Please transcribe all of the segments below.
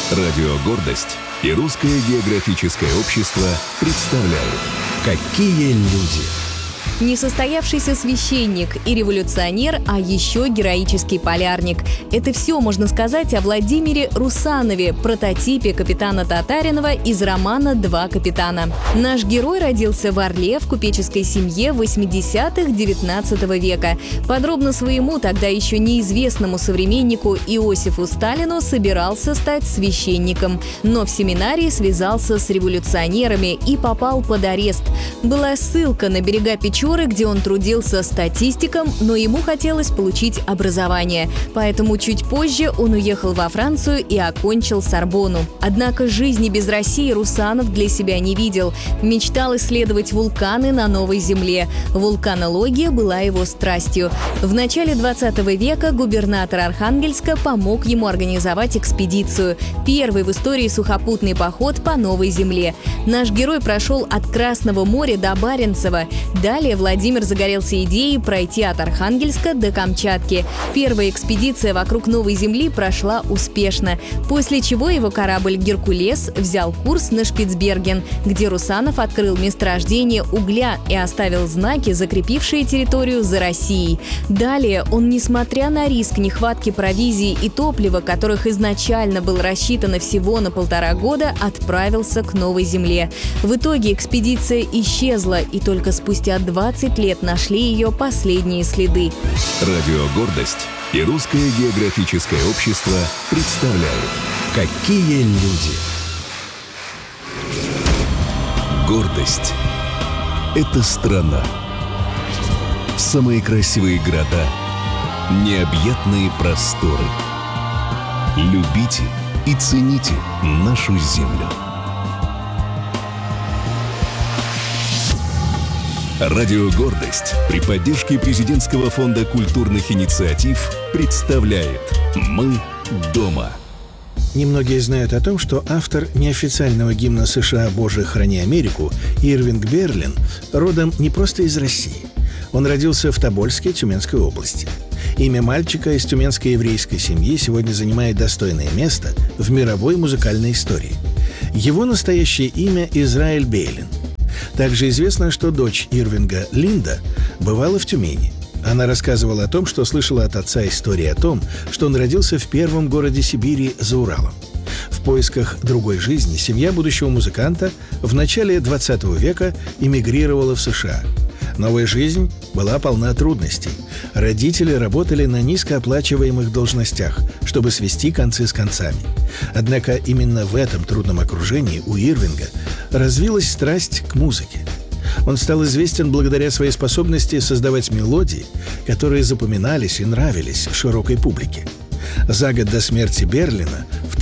Радио «Гордость» и Русское географическое общество представляют «Какие люди». Несостоявшийся священник и революционер, а еще героический полярник. Это все можно сказать о Владимире Русанове, прототипе капитана Татаринова из романа «Два капитана». Наш герой родился в Орле в купеческой семье в 80-х XIX века. Подробно своему тогда еще неизвестному современнику Иосифу Сталину собирался стать священником. Но в семинарии связался с революционерами и попал под арест. Была ссылка на берега Печоры, где он трудился статистиком, но ему хотелось получить образование. Поэтому чуть позже он уехал во Францию и окончил Сорбонну. Однако жизни без России Русанов для себя не видел. Мечтал исследовать вулканы на Новой Земле. Вулканология была его страстью. В начале 20 века губернатор Архангельска помог ему организовать экспедицию. Первый в истории сухопутный поход по Новой Земле. Наш герой прошел от Красного моря до Баренцева. Далее Владимир загорелся идеей пройти от Архангельска до Камчатки. Первая экспедиция вокруг Новой Земли прошла успешно, после чего его корабль «Геркулес» взял курс на Шпицберген, где Русанов открыл месторождение угля и оставил знаки, закрепившие территорию за Россией. Далее он, несмотря на риск нехватки провизии и топлива, которых изначально было рассчитано всего на 1,5 года, отправился к Новой Земле. В итоге экспедиция исчезла, и только спустя 20 лет нашли ее последние следы. Радио «Гордость» и Русское географическое общество представляют «Какие люди». Гордость – это страна. Самые красивые города, необъятные просторы. Любите и цените нашу землю. Радио «Гордость» при поддержке Президентского фонда культурных инициатив представляет «Мы дома». Немногие знают о том, что автор неофициального гимна США «Боже, храни Америку» Ирвинг Берлин родом не просто из России. Он родился в Тобольске, Тюменской области. Имя мальчика из тюменской еврейской семьи сегодня занимает достойное место в мировой музыкальной истории. Его настоящее имя – Израиль Бейлин. Также известно, что дочь Ирвинга, Линда, бывала в Тюмени. Она рассказывала о том, что слышала от отца истории о том, что он родился в первом городе Сибири за Уралом. В поисках другой жизни семья будущего музыканта в начале 20 века эмигрировала в США. Новая жизнь была полна трудностей. Родители работали на низкооплачиваемых должностях, чтобы свести концы с концами. Однако именно в этом трудном окружении у Ирвинга развилась страсть к музыке. Он стал известен благодаря своей способности создавать мелодии, которые запоминались и нравились широкой публике. За год до смерти Берлина, в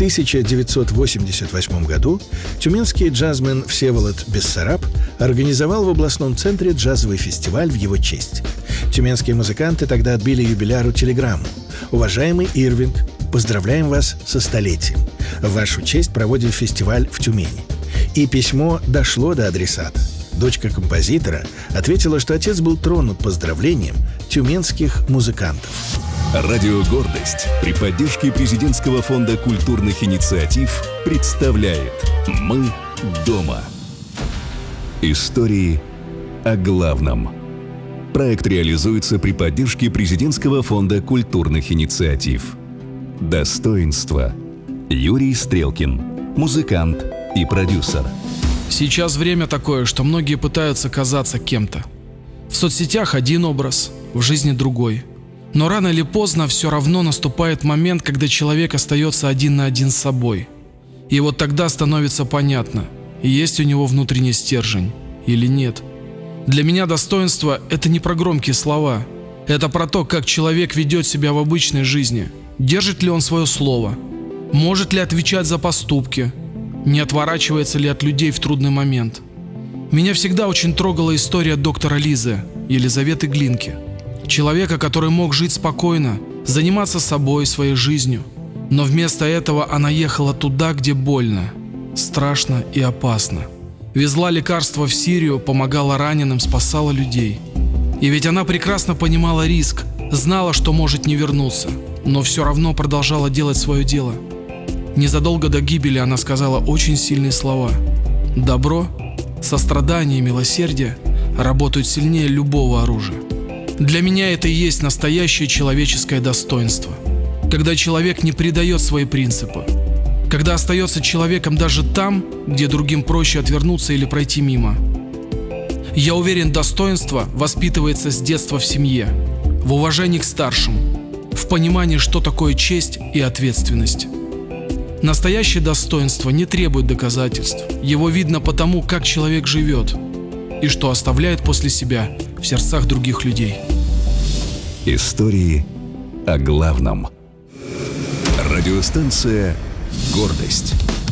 1988 году, тюменский джазмен Всеволод Бессараб организовал в областном центре джазовый фестиваль в его честь. Тюменские музыканты тогда отбили юбиляру телеграмму: «Уважаемый Ирвинг, поздравляем вас со столетием. В вашу честь проводим фестиваль в Тюмени». И письмо дошло до адресата. Дочка композитора ответила, что отец был тронут поздравлением тюменских музыкантов. Радио «Гордость» при поддержке Президентского фонда культурных инициатив представляет «Мы дома». Истории о главном. Проект реализуется при поддержке Президентского фонда культурных инициатив. Достоинство. Юрий Стрелкин, музыкант и продюсер. Сейчас время такое, что многие пытаются казаться кем-то. В соцсетях один образ, в жизни другой. Но рано или поздно все равно наступает момент, когда человек остается один на один с собой. И вот тогда становится понятно, есть у него внутренний стержень или нет. Для меня достоинство – это не про громкие слова. Это про то, как человек ведет себя в обычной жизни. Держит ли он свое слово? Может ли отвечать за поступки? Не отворачивается ли от людей в трудный момент? Меня всегда очень трогала история доктора Лизы, Елизаветы Глинки. Человека, который мог жить спокойно, заниматься собой, своей жизнью. Но вместо этого она ехала туда, где больно, страшно и опасно. Везла лекарства в Сирию, помогала раненым, спасала людей. И ведь она прекрасно понимала риск, знала, что может не вернуться, но все равно продолжала делать свое дело. Незадолго до гибели она сказала очень сильные слова. Добро, сострадание и милосердие работают сильнее любого оружия. Для меня это и есть настоящее человеческое достоинство. Когда человек не предает свои принципы. Когда остается человеком даже там, где другим проще отвернуться или пройти мимо. Я уверен, достоинство воспитывается с детства в семье, в уважении к старшим, в понимании, что такое честь и ответственность. Настоящее достоинство не требует доказательств. Его видно по тому, как человек живет и что оставляет после себя в сердцах других людей. Истории о главном. Радиостанция «Гордость».